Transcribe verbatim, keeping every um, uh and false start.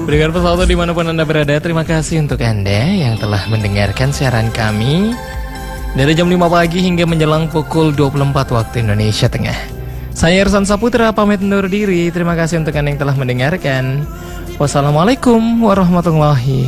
Berikan pesawat dimanapun Anda berada. Terima kasih untuk Anda yang telah mendengarkan siaran kami dari jam lima pagi hingga menjelang pukul dua puluh empat waktu Indonesia Tengah. Saya Irsan Saputra pamit undur diri. Terima kasih untuk Anda yang telah mendengarkan. Wassalamualaikum warahmatullahi